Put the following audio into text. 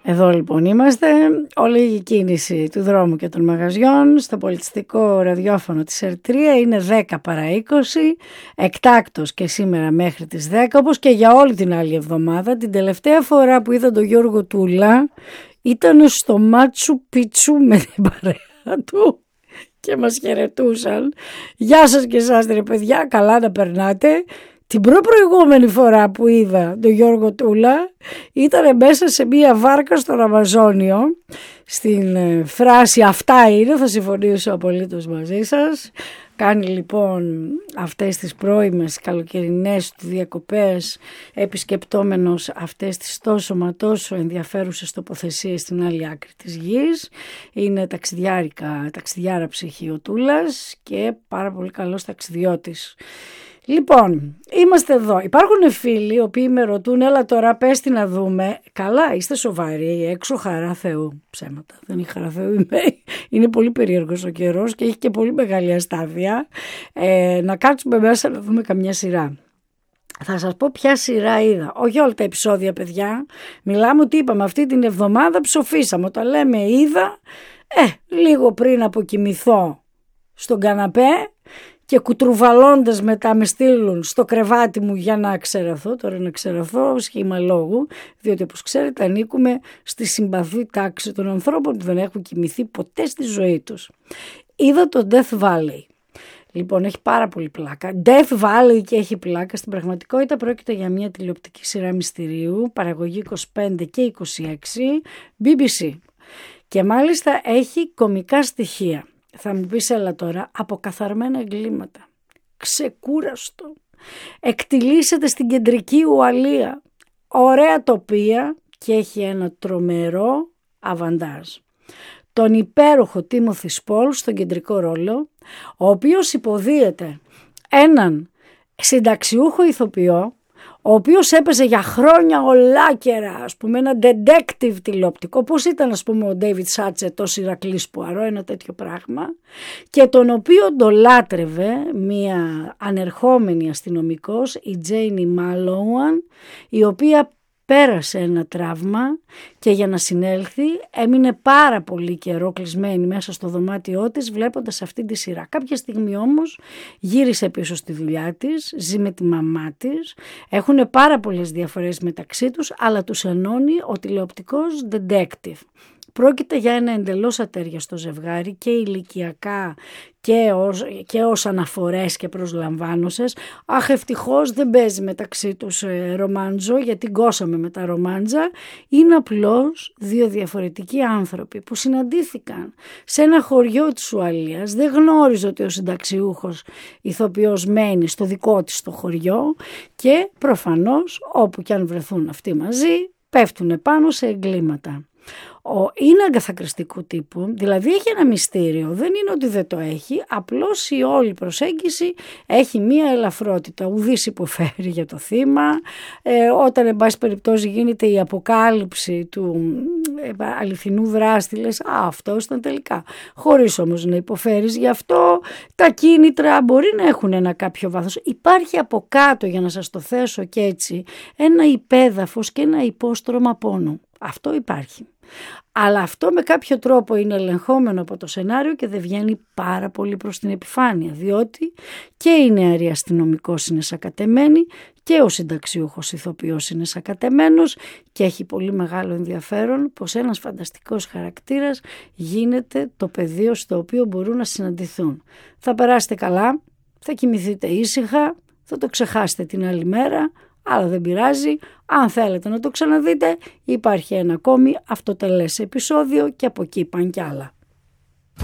Εδώ λοιπόν είμαστε, όλη η κίνηση του δρόμου και των μαγαζιών στο πολιτιστικό ραδιόφωνο της Ερτρία είναι 10 παρά 20, εκτάκτος και σήμερα μέχρι τις 10, όπως και για όλη την άλλη εβδομάδα. Την τελευταία φορά που είδα τον Γιώργο Τούλα ήταν στο Μάτσου Πιτσού με την παρέα του και μας χαιρετούσαν. Γεια σας και εσάς ρε παιδιά, καλά να περνάτε. Την προηγούμενη φορά που είδα τον Γιώργο Τούλα ήταν μέσα σε μία βάρκα στον Αμαζόνιο, στην φράση «αυτά είναι», θα συμφωνήσω απολύτως μαζί σας. Κάνει λοιπόν αυτές τις πρώιμες καλοκαιρινές του διακοπές επισκεπτόμενος αυτές τις τόσο μα τόσο ενδιαφέρουσες τοποθεσίες στην άλλη άκρη της γης. Είναι ταξιδιάρα ψυχή ο Τούλας και πάρα πολύ καλός ταξιδιώτης. Λοιπόν, είμαστε εδώ. Υπάρχουν φίλοι οι οποίοι με ρωτούν, έλα τώρα πες τι να δούμε. Καλά, είστε σοβαροί, έξω χαρά Θεού. Ψέματα, δεν είναι χαρά Θεού. Είναι πολύ περίεργος ο καιρός και έχει και πολύ μεγάλη αστάθεια. Να κάτσουμε μέσα να δούμε καμιά σειρά. Θα σας πω ποια σειρά είδα. Όχι όλα τα επεισόδια παιδιά. Μιλάμε ότι είπαμε αυτή την εβδομάδα ψοφήσαμε. Όταν λέμε είδα, λίγο πριν αποκοιμηθώ στον καναπέ και κουτρουβαλώντας μετά με στείλουν στο κρεβάτι μου για να ξεραθώ. Τώρα να ξεραθώ σχήμα λόγου, διότι όπως ξέρετε ανήκουμε στη συμπαθή τάξη των ανθρώπων που δεν έχουν κοιμηθεί ποτέ στη ζωή τους. Είδα το Death Valley. Λοιπόν, έχει πάρα πολύ πλάκα. Death Valley και έχει πλάκα. Στην πραγματικότητα πρόκειται για μια τηλεοπτική σειρά μυστηρίου, παραγωγή 25 και 26, BBC. Και μάλιστα έχει κωμικά στοιχεία. Θα μου πεις έλα τώρα, αποκαθαρμένα εγκλήματα, ξεκούραστο, εκτιλήσεται στην κεντρική Ουαλία, ωραία τοπία και έχει ένα τρομερό αβαντάζ. Τον υπέροχο Τίμοθι Σπόλ στον κεντρικό ρόλο, ο οποίος υποδίεται έναν συνταξιούχο ηθοποιό, ο οποίος έπαιζε για χρόνια ολάκερα, ας πούμε, ένα detective τηλεοπτικό, όπως ήταν, ας πούμε, ο David Σάτσετ, ο Ηρακλής Πουαρό, ένα τέτοιο πράγμα, και τον οποίο το λάτρευε μία ανερχόμενη αστυνομικός, η Τζέινι Μάλόουαν, η οποία πέρασε ένα τραύμα και για να συνέλθει έμεινε πάρα πολύ καιρό κλεισμένη μέσα στο δωμάτιό της βλέποντας αυτή τη σειρά. Κάποια στιγμή όμως γύρισε πίσω στη δουλειά της, ζει με τη μαμά της, έχουν πάρα πολλές διαφορές μεταξύ τους, αλλά τους ενώνει ο τηλεοπτικός detective. Πρόκειται για ένα εντελώς ατέριαστο ζευγάρι και ηλικιακά και ως αναφορές και προσλαμβάνωσες. Αχ, ευτυχώς δεν παίζει μεταξύ τους ρομάντζο, γιατί γκώσαμε με τα ρομάντζα. Είναι απλώς δύο διαφορετικοί άνθρωποι που συναντήθηκαν σε ένα χωριό της Ουαλίας. Δεν γνώριζε ότι ο συνταξιούχος ηθοποιός μένει στο δικό της το χωριό και προφανώς όπου και αν βρεθούν αυτοί μαζί πέφτουν πάνω σε εγκλήματα. Είναι αγκαθακριστικού τύπου, δηλαδή έχει ένα μυστήριο, δεν είναι ότι δεν το έχει, απλώς η όλη προσέγγιση έχει μία ελαφρότητα, ουδής υποφέρει για το θύμα, όταν εν πάση περιπτώσει γίνεται η αποκάλυψη του αληθινού δράστη, λες αυτό ήταν τελικά, χωρίς όμως να υποφέρεις γι' αυτό, τα κίνητρα μπορεί να έχουν ένα κάποιο βάθος, υπάρχει από κάτω, για να σας το θέσω και έτσι, ένα υπέδαφος και ένα υπόστρωμα πόνου, αυτό υπάρχει. Αλλά αυτό με κάποιο τρόπο είναι ελεγχόμενο από το σενάριο και δεν βγαίνει πάρα πολύ προς την επιφάνεια, διότι και η νεαρή αστυνομικός είναι σακατεμένη και ο συνταξιούχος ηθοποιός είναι σακατεμένος και έχει πολύ μεγάλο ενδιαφέρον πως ένας φανταστικός χαρακτήρας γίνεται το πεδίο στο οποίο μπορούν να συναντηθούν. Θα περάσετε καλά, θα κοιμηθείτε ήσυχα, θα το ξεχάσετε την άλλη μέρα, αλλά δεν πειράζει, αν θέλετε να το ξαναδείτε υπάρχει ένα ακόμη αυτοτελές επεισόδιο και από εκεί πάνε κι άλλα.